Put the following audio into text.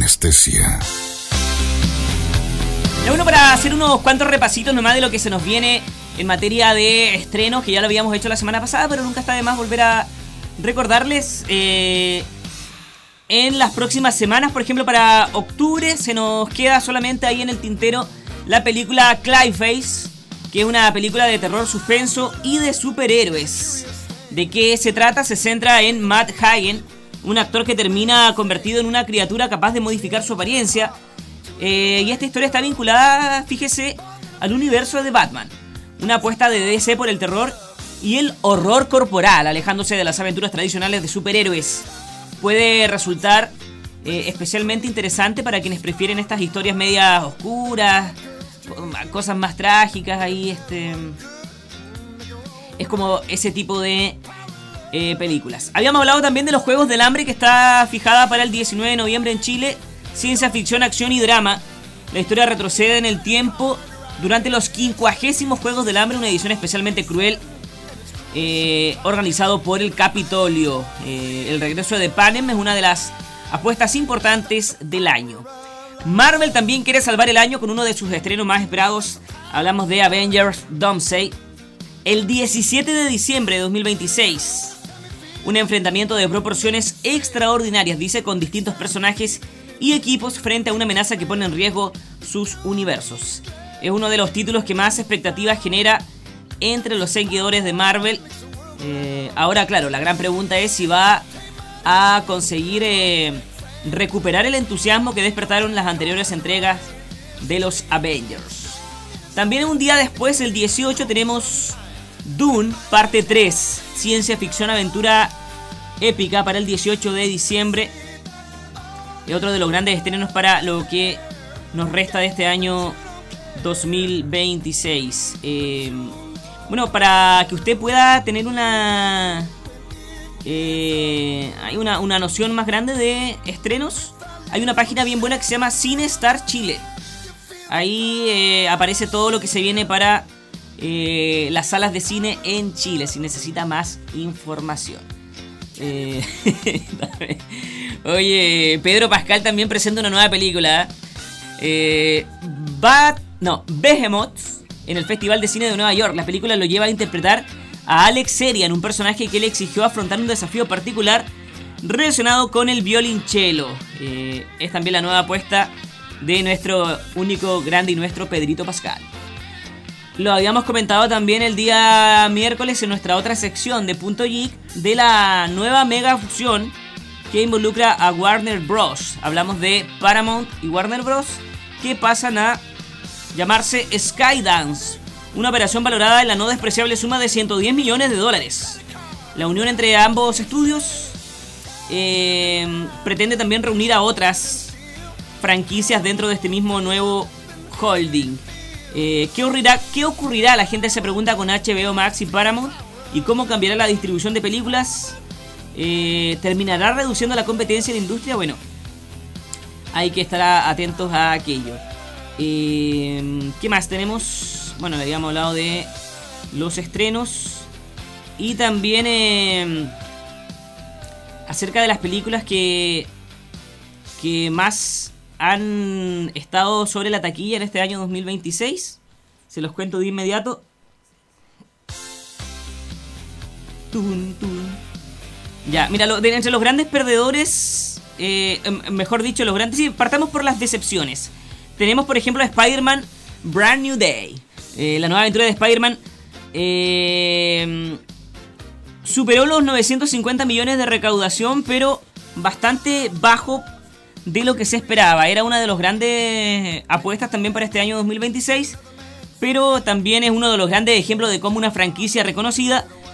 anestesia. Y bueno, para hacer unos cuantos repasitos nomás de lo que se nos viene en materia de estrenos, que ya lo habíamos hecho la semana pasada, pero nunca está de más volver a recordarles. En las próximas semanas, por ejemplo, para octubre se nos queda solamente ahí en el tintero la película Clayface, que es una película de terror, suspenso y de superhéroes. ¿De qué se trata? Se centra en Matt Hagen, un actor que termina convertido en una criatura capaz de modificar su apariencia. Y esta historia está vinculada, fíjese, al universo de Batman. Una apuesta de DC por el terror y el horror corporal, alejándose de las aventuras tradicionales de superhéroes. Puede resultar especialmente interesante para quienes prefieren estas historias medias oscuras, cosas más trágicas. Ahí es como ese tipo de películas. Habíamos hablado también de los Juegos del Hambre, que está fijada para el 19 de noviembre en Chile. Ciencia ficción, acción y drama. La historia retrocede en el tiempo durante los 50º Juegos del Hambre, una edición especialmente cruel, organizado por el Capitolio. El regreso de Panem es una de las apuestas importantes del año. Marvel también quiere salvar el año con uno de sus estrenos más esperados. Hablamos de Avengers Doomsday. El 17 de diciembre de 2026. Un enfrentamiento de proporciones extraordinarias, dice, con distintos personajes y equipos frente a una amenaza que pone en riesgo sus universos. Es uno de los títulos que más expectativas genera entre los seguidores de Marvel. Ahora, claro, la gran pregunta es si va a conseguir recuperar el entusiasmo que despertaron las anteriores entregas de los Avengers. También un día después, el 18, tenemos Dune, parte 3. Ciencia ficción, aventura épica para el 18 de diciembre. Y otro de los grandes estrenos para lo que nos resta de este año 2026. Bueno, para que usted pueda tener una noción más grande de estrenos, hay una página bien buena que se llama CineStar Chile. Ahí aparece todo lo que se viene para las salas de cine en Chile, si necesita más información. Oye, Pedro Pascal también presenta una nueva película. Behemoth, en el Festival de Cine de Nueva York. La película lo lleva a interpretar a Alex Serian, un personaje que le exigió afrontar un desafío particular relacionado con el violonchelo. Es también la nueva apuesta de nuestro único grande y nuestro Pedrito Pascal. Lo habíamos comentado también el día miércoles en nuestra otra sección de Punto Geek, de la nueva mega fusión que involucra a Warner Bros. Hablamos de Paramount y Warner Bros. Que pasan a llamarse Skydance, una operación valorada en la no despreciable suma de $110 millones. La unión entre ambos estudios pretende también reunir a otras franquicias dentro de este mismo nuevo holding. ¿Qué ocurrirá? La gente se pregunta con HBO Max y Paramount, y cómo cambiará la distribución de películas. ¿Terminará reduciendo la competencia en la industria? Bueno, hay que estar atentos a aquello. ¿Qué más tenemos? Bueno, le habíamos hablado de los estrenos y también acerca de las películas que más han estado sobre la taquilla en este año 2026. Se los cuento de inmediato. Ya, mira, entre los grandes perdedores, mejor dicho, los grandes... Sí, partamos por las decepciones. Tenemos, por ejemplo, a Spider-Man Brand New Day. La nueva aventura de Spider-Man superó los 950 millones de recaudación, pero bastante bajo de lo que se esperaba. Era una de las grandes apuestas también para este año 2026, pero también es uno de los grandes ejemplos de cómo una franquicia reconocida